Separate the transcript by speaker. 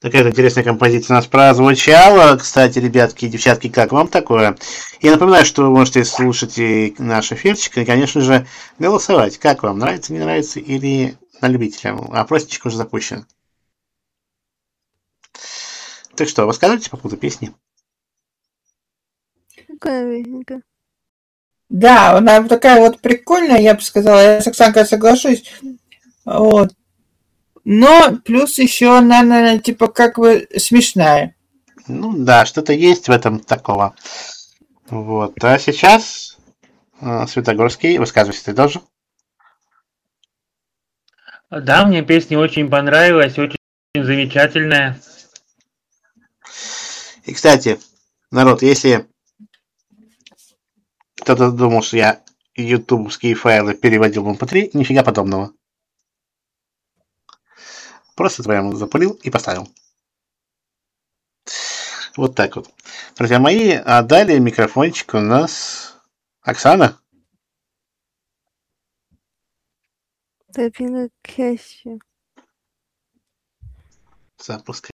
Speaker 1: Такая интересная композиция у нас прозвучала. Кстати, ребятки и девчатки, как вам такое? Я напоминаю, что вы можете слушать и наш эфирчик и, конечно же, голосовать. Как вам? Нравится, не нравится или на любителя? Опросничек уже запущен. Так что, рассказывайте по поводу песни.
Speaker 2: Какая.
Speaker 3: Да, она такая вот прикольная, я бы сказала. Я с Оксанкой соглашусь. Вот. Но плюс еще она, наверное, типа как бы смешная.
Speaker 1: Ну да, что-то есть в этом такого. Вот. А сейчас Светогорский, высказывайся ты тоже.
Speaker 4: Да, мне песня очень понравилась, очень замечательная.
Speaker 1: И, кстати, народ, если кто-то думал, что я ютубовские файлы переводил в MP3, нифига подобного. Просто прямо запулил и поставил. Вот так вот. Друзья мои, а далее микрофончик у нас Оксана.
Speaker 2: Запинок Кэши.
Speaker 1: Запускай.